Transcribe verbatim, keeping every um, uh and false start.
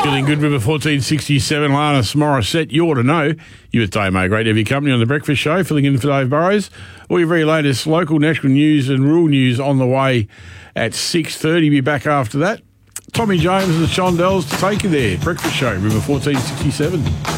Feeling good, River fourteen sixty-seven, Lana Morissette. You ought to know. You with Dave May, great to have your company on The Breakfast Show, filling in for Dave Burrows. All your very latest local, national news and rural news on the way at six thirty. Be back after that. Tommy James and the Shondells to take you there. Breakfast Show, River fourteen sixty-seven.